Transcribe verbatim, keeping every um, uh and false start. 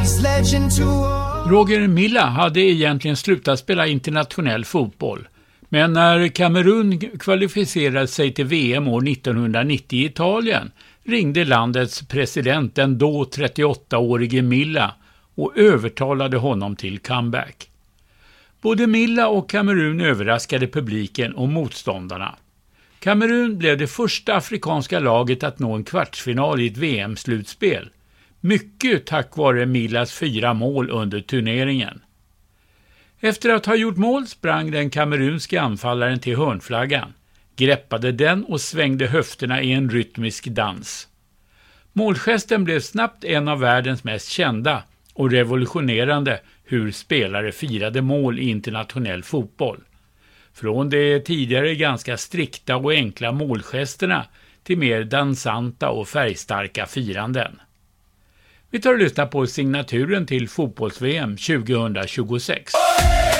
Roger Milla hade egentligen slutat spela internationell fotboll, men när Kamerun kvalificerade sig till V M år nittonhundranittio i Italien ringde landets president, den då trettioåttaårige Milla, och övertalade honom till comeback. Både Milla och Kamerun överraskade publiken och motståndarna. Kamerun blev det första afrikanska laget att nå en kvartsfinal i ett V M-slutspel. Mycket tack vare Millas fyra mål under turneringen. Efter att ha gjort mål sprang den kamerunska anfallaren till hörnflaggan, greppade den och svängde höfterna i en rytmisk dans. Målgesten blev snabbt en av världens mest kända och revolutionerande hur spelare firade mål i internationell fotboll. Från de tidigare ganska strikta och enkla målgesterna till mer dansanta och färgstarka firanden. Vi tar och lyssnar på signaturen till fotbolls-V M tjugohundratjugosex.